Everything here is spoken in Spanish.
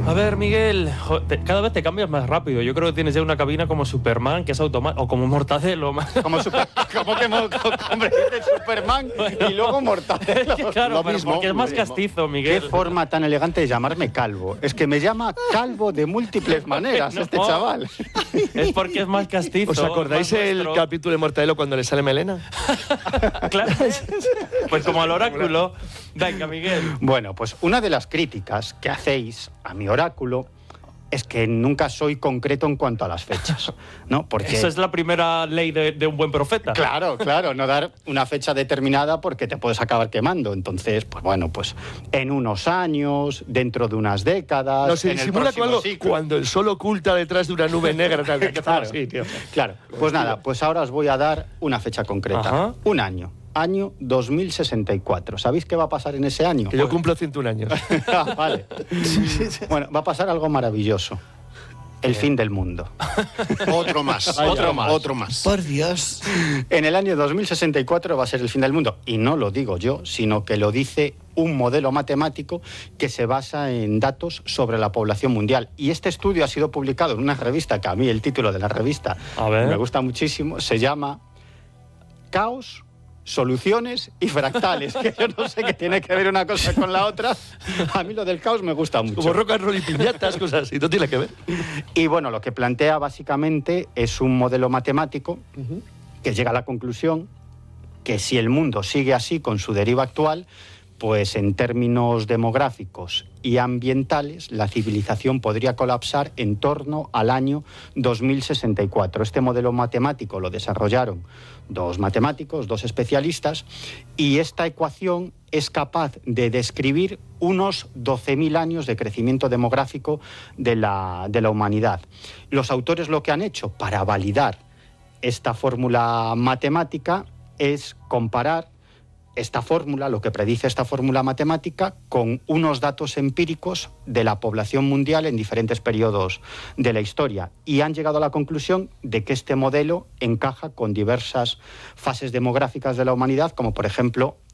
A ver, Miguel, cada vez te cambias más rápido. Yo creo que tienes ya una cabina como Superman, que es automático, o como Mortadelo. Como que hombre, dices Superman y luego Mortadelo. Claro, pero porque es más castizo, Miguel. Qué forma tan elegante de llamarme calvo. Es que me llama calvo de múltiples maneras este chaval. Es porque es más castizo. ¿Os acordáis el capítulo de Mortadelo cuando le sale melena? Claro. Pues como al oráculo. Venga, Miguel. Bueno, pues una de las críticas que hacéis a mi oráculo es que nunca soy concreto en cuanto a las fechas, ¿no? Porque esa es la primera ley de un buen profeta. Claro, no dar una fecha determinada porque te puedes acabar quemando. Entonces, pues bueno, pues en unos años, dentro de unas décadas, no, se en el disimula próximo ciclo. Cuando el sol oculta detrás de una nube negra. Claro, sí, tío. Claro, pues nada, pues ahora os voy a dar una fecha concreta. Ajá. Un año 2064. ¿Sabéis qué va a pasar en ese año? Que yo cumplo 101 años. Vale. Bueno, va a pasar algo maravilloso. El fin del mundo. Otro más. Por Dios. En el año 2064 va a ser el fin del mundo. Y no lo digo yo, sino que lo dice un modelo matemático que se basa en datos sobre la población mundial. Y este estudio ha sido publicado en una revista, que a mí el título de la revista me gusta muchísimo. Se llama Caos, Soluciones y Fractales, que yo no sé qué tiene que ver una cosa con la otra. A mí lo del caos me gusta mucho. Como rock and roll y piñatas, cosas así, no tiene que ver. Y bueno, lo que plantea básicamente es un modelo matemático que llega a la conclusión que si el mundo sigue así con su deriva actual, pues en términos demográficos y ambientales, la civilización podría colapsar en torno al año 2064. Este modelo matemático lo desarrollaron dos matemáticos, dos especialistas, y esta ecuación es capaz de describir unos 12.000 años de crecimiento demográfico de la humanidad. Los autores lo que han hecho para validar esta fórmula matemática es comparar esta fórmula, lo que predice esta fórmula matemática, con unos datos empíricos de la población mundial en diferentes periodos de la historia. Y han llegado a la conclusión de que este modelo encaja con diversas fases demográficas de la humanidad, como por ejemplo